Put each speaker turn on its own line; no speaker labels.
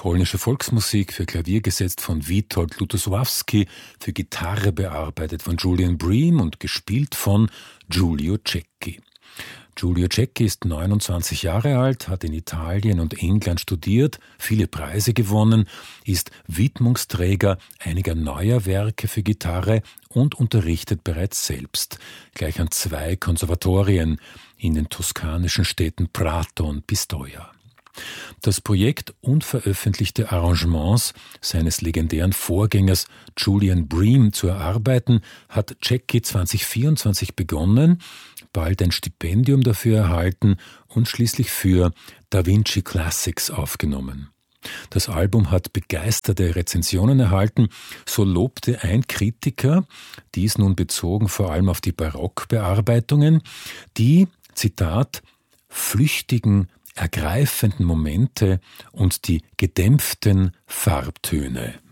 Polnische Volksmusik für Klavier gesetzt von Witold Lutosławski, für Gitarre bearbeitet von Julian Bream und gespielt von Giulio Cecchi. Giulio Cecchi ist 29 Jahre alt, hat in Italien und England studiert, viele Preise gewonnen, ist Widmungsträger einiger neuer Werke für Gitarre und unterrichtet bereits selbst, gleich an 2 Konservatorien in den toskanischen Städten Prato und Pistoia. Das Projekt unveröffentlichte Arrangements seines legendären Vorgängers Julian Bream zu erarbeiten, hat Cecchi 2024 begonnen, bald ein Stipendium dafür erhalten und schließlich für Da Vinci Classics aufgenommen. Das Album hat begeisterte Rezensionen erhalten, so lobte ein Kritiker, dies nun bezogen vor allem auf die Barockbearbeitungen, die, Zitat, flüchtigen, ergreifenden Momente und die gedämpften Farbtöne.